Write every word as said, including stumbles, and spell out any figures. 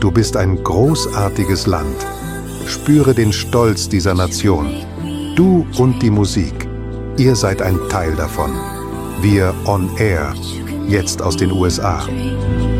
Du bist ein großartiges Land. Spüre den Stolz dieser Nation. Du und die Musik. Ihr seid ein Teil davon. Wir on Air. Jetzt aus den U S A.